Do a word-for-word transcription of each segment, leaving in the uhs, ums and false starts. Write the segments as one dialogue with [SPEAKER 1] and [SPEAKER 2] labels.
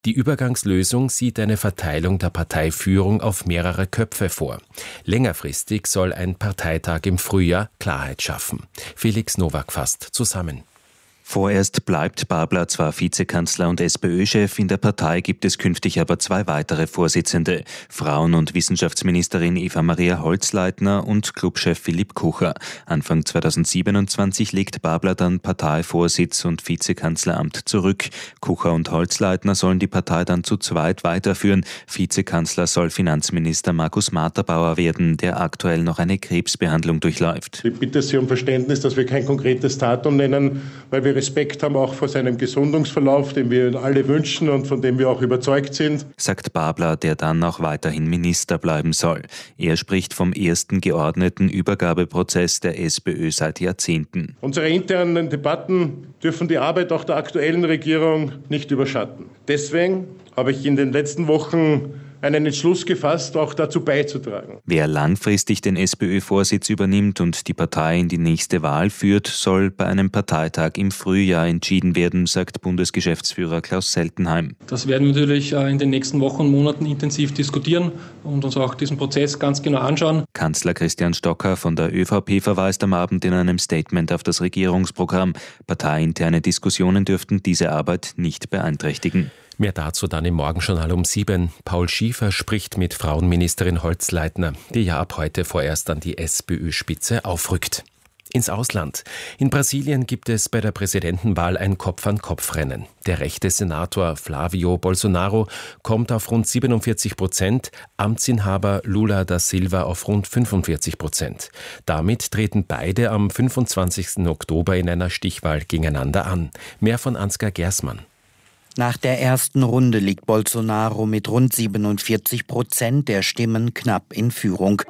[SPEAKER 1] Die Übergangslösung sieht eine Verteilung der Parteiführung auf mehrere Köpfe vor. Längerfristig soll ein Parteitag im Frühjahr Klarheit schaffen. Felix Nowak fasst zusammen.
[SPEAKER 2] Vorerst bleibt Babler zwar Vizekanzler und SPÖ-Chef, in der Partei gibt es künftig aber zwei weitere Vorsitzende, Frauen- und Wissenschaftsministerin Eva-Maria Holzleitner und Clubchef Philipp Kucher. Anfang zweitausendsiebenundzwanzig legt Babler dann Parteivorsitz und Vizekanzleramt zurück. Kucher und Holzleitner sollen die Partei dann zu zweit weiterführen. Vizekanzler soll Finanzminister Markus Materbauer werden, der aktuell noch eine Krebsbehandlung durchläuft.
[SPEAKER 3] Ich bitte Sie um Verständnis, dass wir kein konkretes Datum nennen, weil wir Respekt haben auch vor seinem Gesundungsverlauf, den wir alle wünschen und von dem wir auch überzeugt sind,
[SPEAKER 2] sagt Babler, der dann auch weiterhin Minister bleiben soll. Er spricht vom ersten geordneten Übergabeprozess der SPÖ seit Jahrzehnten.
[SPEAKER 3] Unsere internen Debatten dürfen die Arbeit auch der aktuellen Regierung nicht überschatten. Deswegen habe ich in den letzten Wochen einen Entschluss gefasst, auch dazu beizutragen.
[SPEAKER 2] Wer langfristig den SPÖ-Vorsitz übernimmt und die Partei in die nächste Wahl führt, soll bei einem Parteitag im Frühjahr entschieden werden, sagt Bundesgeschäftsführer Klaus Seltenheim.
[SPEAKER 4] Das werden wir natürlich in den nächsten Wochen und Monaten intensiv diskutieren und uns auch diesen Prozess ganz genau anschauen.
[SPEAKER 2] Kanzler Christian Stocker von der ÖVP verweist am Abend in einem Statement auf das Regierungsprogramm. Parteiinterne Diskussionen dürften diese Arbeit nicht beeinträchtigen.
[SPEAKER 1] Mehr dazu dann im Morgenjournal um sieben. Paul Schiefer spricht mit Frauenministerin Holzleitner, die ja ab heute vorerst an die SPÖ-Spitze aufrückt. Ins Ausland. In Brasilien gibt es bei der Präsidentenwahl ein Kopf-an-Kopf-Rennen. Der rechte Senator Flávio Bolsonaro kommt auf rund siebenundvierzig Prozent, Amtsinhaber Lula da Silva auf rund fünfundvierzig Prozent. Damit treten beide am fünfundzwanzigsten Oktober in einer Stichwahl gegeneinander an. Mehr von Ansgar Gersmann.
[SPEAKER 5] Nach der ersten Runde liegt Bolsonaro mit rund siebenundvierzig Prozent der Stimmen knapp in Führung.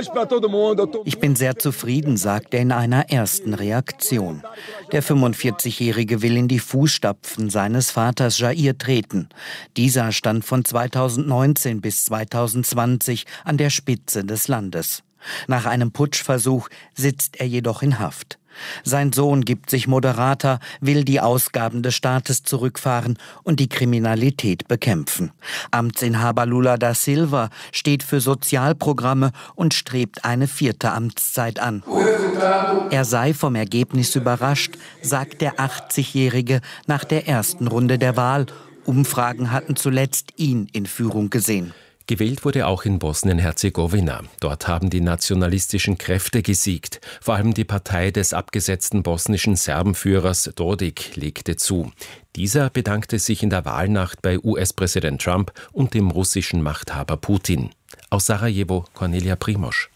[SPEAKER 5] Ich bin sehr zufrieden, sagt er in einer ersten Reaktion. Der fünfundvierzigjährige will in die Fußstapfen seines Vaters Jair treten. Dieser stand von zweitausendneunzehn bis zweitausendzwanzig an der Spitze des Landes. Nach einem Putschversuch sitzt er jedoch in Haft. Sein Sohn gibt sich moderater, will die Ausgaben des Staates zurückfahren und die Kriminalität bekämpfen. Amtsinhaber Lula da Silva steht für Sozialprogramme und strebt eine vierte Amtszeit an. Er sei vom Ergebnis überrascht, sagt der achtzigjährige nach der ersten Runde der Wahl. Umfragen hatten zuletzt ihn in Führung gesehen.
[SPEAKER 1] Gewählt wurde auch in Bosnien-Herzegowina. Dort haben die nationalistischen Kräfte gesiegt. Vor allem die Partei des abgesetzten bosnischen Serbenführers Dodik legte zu. Dieser bedankte sich in der Wahlnacht bei U S-Präsident Trump und dem russischen Machthaber Putin. Aus Sarajevo, Cornelia Primosch.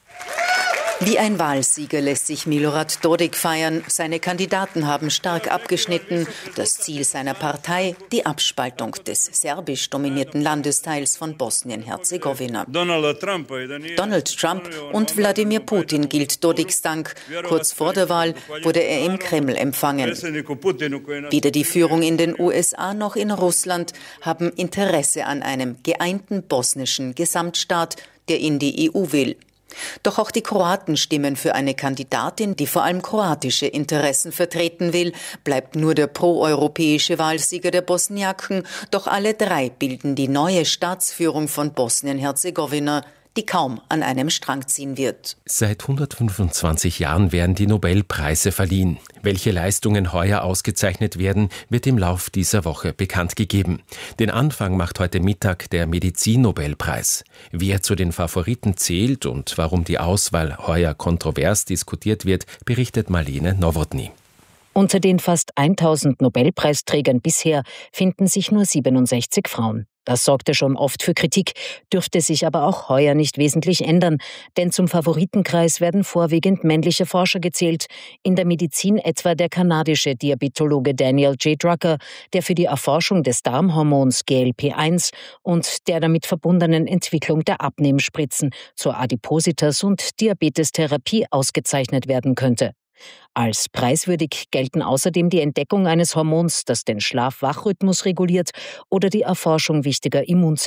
[SPEAKER 6] Wie ein Wahlsieger lässt sich Milorad Dodik feiern. Seine Kandidaten haben stark abgeschnitten. Das Ziel seiner Partei, die Abspaltung des serbisch dominierten Landesteils von Bosnien-Herzegowina. Donald Trump und Wladimir Putin gilt Dodiks Dank. Kurz vor der Wahl wurde er im Kreml empfangen. Weder die Führung in den U S A noch in Russland haben Interesse an einem geeinten bosnischen Gesamtstaat, der in die E U will. Doch auch die Kroaten stimmen für eine Kandidatin, die vor allem kroatische Interessen vertreten will. Bleibt nur der proeuropäische Wahlsieger der Bosniaken. Doch alle drei bilden die neue Staatsführung von Bosnien-Herzegowina, die kaum an einem Strang ziehen wird.
[SPEAKER 1] Seit hundertfünfundzwanzig Jahren werden die Nobelpreise verliehen. Welche Leistungen heuer ausgezeichnet werden, wird im Lauf dieser Woche bekannt gegeben. Den Anfang macht heute Mittag der Medizin-Nobelpreis. Wer zu den Favoriten zählt und warum die Auswahl heuer kontrovers diskutiert wird, berichtet Marlene Nowotny.
[SPEAKER 7] Unter den fast tausend Nobelpreisträgern bisher finden sich nur siebenundsechzig Frauen. Das sorgte schon oft für Kritik, dürfte sich aber auch heuer nicht wesentlich ändern, denn zum Favoritenkreis werden vorwiegend männliche Forscher gezählt, in der Medizin etwa der kanadische Diabetologe Daniel J. Drucker, der für die Erforschung des Darmhormons G L P eins und der damit verbundenen Entwicklung der Abnehmspritzen zur Adipositas- und Diabetestherapie ausgezeichnet werden könnte. Als preiswürdig gelten außerdem die Entdeckung eines Hormons, das den Schlaf-Wach-Rhythmus reguliert, oder die Erforschung wichtiger Immunzellen.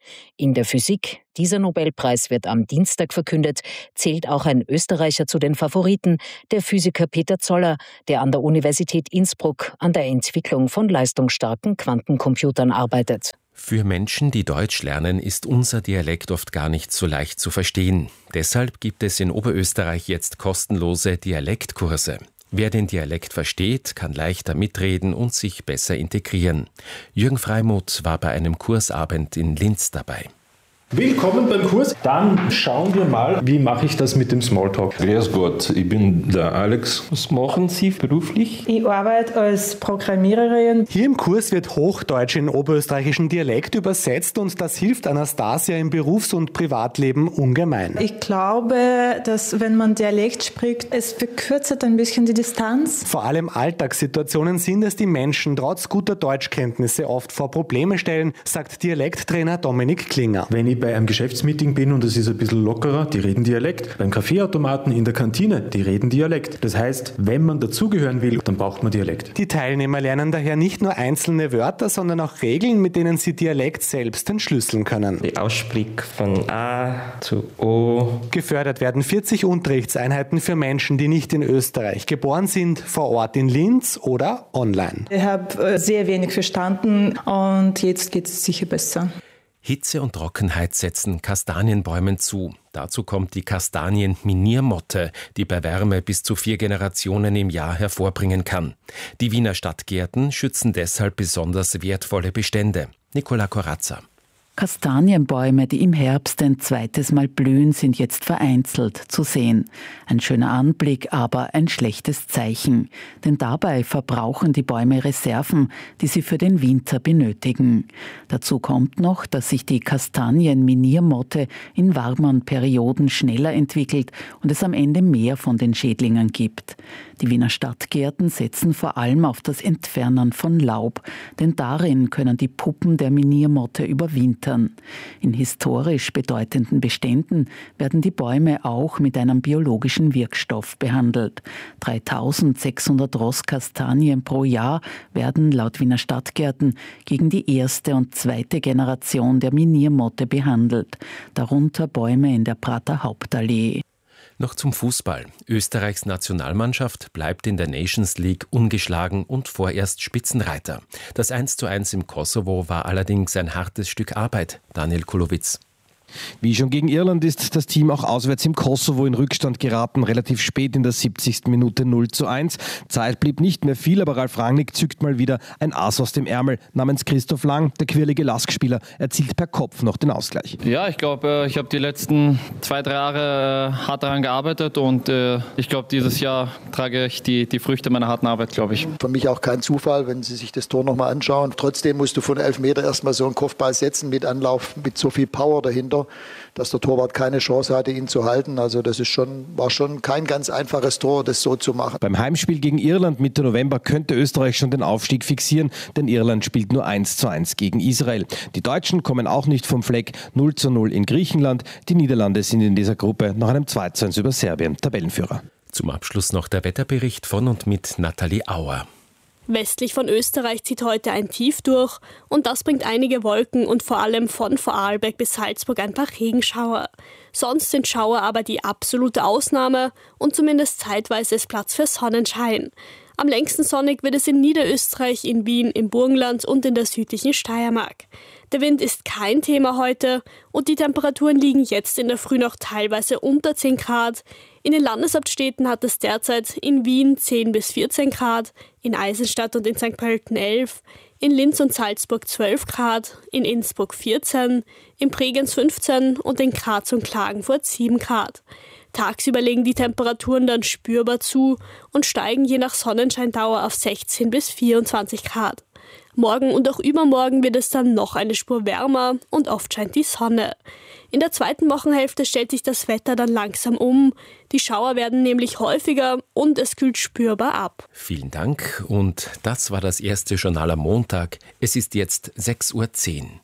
[SPEAKER 7] In der Physik, dieser Nobelpreis wird am Dienstag verkündet, zählt auch ein Österreicher zu den Favoriten, der Physiker Peter Zoller, der an der Universität Innsbruck an der Entwicklung von leistungsstarken Quantencomputern arbeitet.
[SPEAKER 1] Für Menschen, die Deutsch lernen, ist unser Dialekt oft gar nicht so leicht zu verstehen. Deshalb gibt es in Oberösterreich jetzt kostenlose Dialektkurse. Wer den Dialekt versteht, kann leichter mitreden und sich besser integrieren. Jürgen Freimuth war bei einem Kursabend in Linz dabei.
[SPEAKER 8] Willkommen beim Kurs. Dann schauen wir mal, wie mache ich das mit dem Smalltalk.
[SPEAKER 9] Grüß Gott, ich bin der Alex.
[SPEAKER 8] Was machen Sie beruflich?
[SPEAKER 10] Ich arbeite als Programmiererin.
[SPEAKER 11] Hier im Kurs wird Hochdeutsch in oberösterreichischen Dialekt übersetzt und das hilft Anastasia im Berufs- und Privatleben ungemein.
[SPEAKER 10] Ich glaube, dass wenn man Dialekt spricht, es verkürzt ein bisschen die Distanz.
[SPEAKER 11] Vor allem Alltagssituationen sind es, die Menschen trotz guter Deutschkenntnisse oft vor Probleme stellen, sagt Dialekttrainer Dominik Klinger.
[SPEAKER 8] Wenn ich bei einem Geschäftsmeeting bin und es ist ein bisschen lockerer, die reden Dialekt. Beim Kaffeeautomaten, in der Kantine, die reden Dialekt. Das heißt, wenn man dazugehören will, dann braucht man Dialekt.
[SPEAKER 11] Die Teilnehmer lernen daher nicht nur einzelne Wörter, sondern auch Regeln, mit denen sie Dialekt selbst entschlüsseln können.
[SPEAKER 12] Der Aussprich von A zu O.
[SPEAKER 11] Gefördert werden vierzig Unterrichtseinheiten für Menschen, die nicht in Österreich geboren sind, vor Ort in Linz oder online.
[SPEAKER 10] Ich habe sehr wenig verstanden und jetzt geht es sicher besser.
[SPEAKER 1] Hitze und Trockenheit setzen Kastanienbäumen zu. Dazu kommt die Kastanien-Miniermotte, die bei Wärme bis zu vier Generationen im Jahr hervorbringen kann. Die Wiener Stadtgärten schützen deshalb besonders wertvolle Bestände. Nicola Corazza.
[SPEAKER 13] Kastanienbäume, die im Herbst ein zweites Mal blühen, sind jetzt vereinzelt zu sehen. Ein schöner Anblick, aber ein schlechtes Zeichen. Denn dabei verbrauchen die Bäume Reserven, die sie für den Winter benötigen. Dazu kommt noch, dass sich die Kastanien-Miniermotte in warmen Perioden schneller entwickelt und es am Ende mehr von den Schädlingen gibt. Die Wiener Stadtgärten setzen vor allem auf das Entfernen von Laub, denn darin können die Puppen der Miniermotte überwintern. In historisch bedeutenden Beständen werden die Bäume auch mit einem biologischen Wirkstoff behandelt. dreitausendsechshundert Rosskastanien pro Jahr werden laut Wiener Stadtgärten gegen die erste und zweite Generation der Miniermotte behandelt, darunter Bäume in der Prater Hauptallee.
[SPEAKER 1] Noch zum Fußball. Österreichs Nationalmannschaft bleibt in der Nations League ungeschlagen und vorerst Spitzenreiter. Das eins zu eins im Kosovo war allerdings ein hartes Stück Arbeit. Daniel Kulowitz.
[SPEAKER 14] Wie schon gegen Irland ist das Team auch auswärts im Kosovo in Rückstand geraten, relativ spät in der siebzigsten Minute null zu eins. Zeit blieb nicht mehr viel, aber Ralf Rangnick zückt mal wieder ein Ass aus dem Ärmel. Namens Christoph Lang, der quirlige Lask-Spieler, erzielt per Kopf noch den Ausgleich.
[SPEAKER 15] Ja, ich glaube, ich habe die letzten zwei, drei Jahre hart daran gearbeitet und ich glaube, dieses Jahr trage ich die, die Früchte meiner harten Arbeit, glaube ich.
[SPEAKER 16] Für mich auch kein Zufall, wenn Sie sich das Tor nochmal anschauen. Trotzdem musst du von elf Meter erstmal so einen Kopfball setzen mit Anlauf, mit so viel Power dahinter, dass der Torwart keine Chance hatte, ihn zu halten. Also das ist schon, war schon kein ganz einfaches Tor, das so zu machen.
[SPEAKER 14] Beim Heimspiel gegen Irland Mitte November könnte Österreich schon den Aufstieg fixieren, denn Irland spielt nur eins zu eins gegen Israel. Die Deutschen kommen auch nicht vom Fleck, null zu null in Griechenland. Die Niederlande sind in dieser Gruppe nach einem zwei zu eins über Serbien Tabellenführer.
[SPEAKER 1] Zum Abschluss noch der Wetterbericht von und mit Nathalie Auer.
[SPEAKER 17] Westlich von Österreich zieht heute ein Tief durch und das bringt einige Wolken und vor allem von Vorarlberg bis Salzburg ein paar Regenschauer. Sonst sind Schauer aber die absolute Ausnahme und zumindest zeitweise ist Platz für Sonnenschein. Am längsten sonnig wird es in Niederösterreich, in Wien, im Burgenland und in der südlichen Steiermark. Der Wind ist kein Thema heute und die Temperaturen liegen jetzt in der Früh noch teilweise unter zehn Grad. In den Landeshauptstädten hat es derzeit in Wien zehn bis vierzehn Grad, in Eisenstadt und in Sankt Pölten elf, in Linz und Salzburg zwölf Grad, in Innsbruck vierzehn, in Bregenz fünfzehn und in Graz und Klagenfurt sieben Grad. Tagsüber legen die Temperaturen dann spürbar zu und steigen je nach Sonnenscheindauer auf sechzehn bis vierundzwanzig Grad. Morgen und auch übermorgen wird es dann noch eine Spur wärmer und oft scheint die Sonne. In der zweiten Wochenhälfte stellt sich das Wetter dann langsam um. Die Schauer werden nämlich häufiger und es kühlt spürbar ab.
[SPEAKER 1] Vielen Dank und das war das erste Journal am Montag. Es ist jetzt sechs Uhr zehn.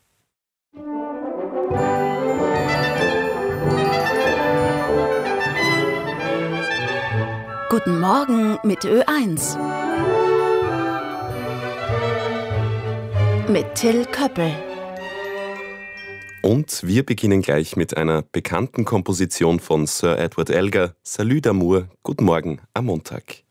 [SPEAKER 18] Guten Morgen mit Ö eins. Mit Till Köppel.
[SPEAKER 19] Und wir beginnen gleich mit einer bekannten Komposition von Sir Edward Elgar, Salut d'amour, guten Morgen am Montag.